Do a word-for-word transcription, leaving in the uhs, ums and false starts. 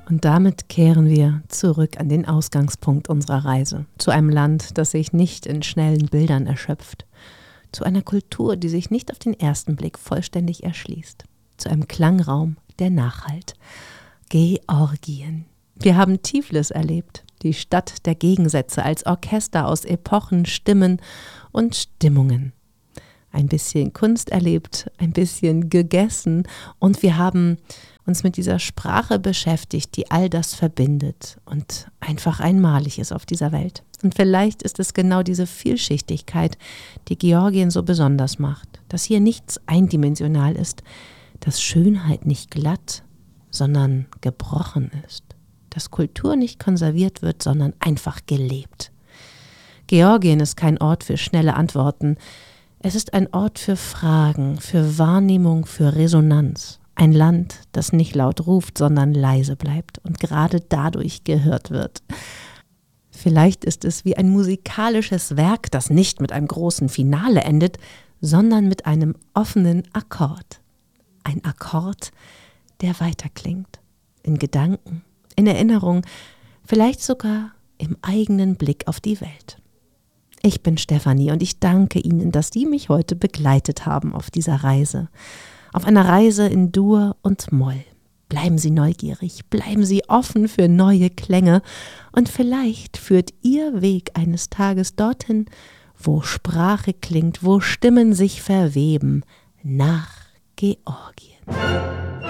Und damit kehren wir zurück an den Ausgangspunkt unserer Reise, zu einem Land, das sich nicht in schnellen Bildern erschöpft, zu einer Kultur, die sich nicht auf den ersten Blick vollständig erschließt, zu einem Klangraum, der nachhallt. Georgien. Wir haben Tiflis erlebt, die Stadt der Gegensätze als Orchester aus Epochen, Stimmen und Stimmungen. Ein bisschen Kunst erlebt, ein bisschen gegessen und wir haben uns mit dieser Sprache beschäftigt, die all das verbindet und einfach einmalig ist auf dieser Welt. Und vielleicht ist es genau diese Vielschichtigkeit, die Georgien so besonders macht, dass hier nichts eindimensional ist, dass Schönheit nicht glatt, sondern gebrochen ist, dass Kultur nicht konserviert wird, sondern einfach gelebt. Georgien ist kein Ort für schnelle Antworten, es ist ein Ort für Fragen, für Wahrnehmung, für Resonanz. Ein Land, das nicht laut ruft, sondern leise bleibt und gerade dadurch gehört wird. Vielleicht ist es wie ein musikalisches Werk, das nicht mit einem großen Finale endet, sondern mit einem offenen Akkord. Ein Akkord, der weiterklingt. In Gedanken, in Erinnerung, vielleicht sogar im eigenen Blick auf die Welt. Ich bin Stefanie und ich danke Ihnen, dass Sie mich heute begleitet haben auf dieser Reise. Auf einer Reise in Dur und Moll. Bleiben Sie neugierig, bleiben Sie offen für neue Klänge und vielleicht führt Ihr Weg eines Tages dorthin, wo Sprache klingt, wo Stimmen sich verweben, nach Georgien.